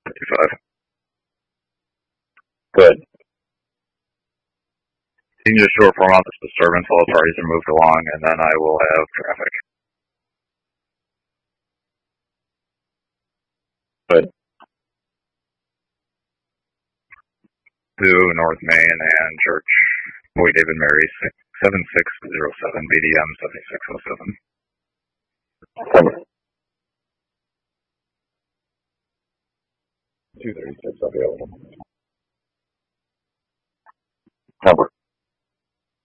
55. Good. You can just report out this disturbance while the parties are moved along, and then I will have traffic. Good. To North Main and Church. Boy David Mary 7607 BDM 7607. 236 available.